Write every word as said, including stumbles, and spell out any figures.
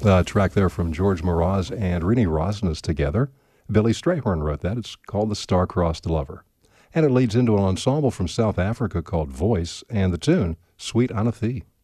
uh, track there from George Moroz and Rini Rosnes together. Billy Strayhorn wrote that. It's called The Star-Crossed Lover. And it leads into an ensemble from South Africa called Voice, and the tune, Sweet Anathee.